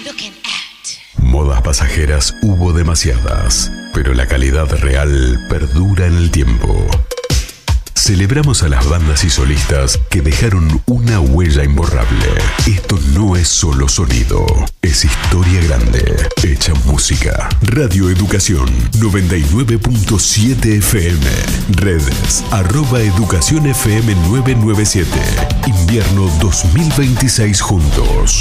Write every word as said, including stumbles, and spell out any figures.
Modas pasajeras hubo demasiadas, pero la calidad real perdura en el tiempo. Celebramos a las bandas y solistas que dejaron una huella imborrable. Esto no es solo sonido, es historia grande, hecha música. Radio Educación noventa y nueve punto siete F M. Redes arroba Educación F M nueve nueve siete. Invierno dos mil veintiséis juntos.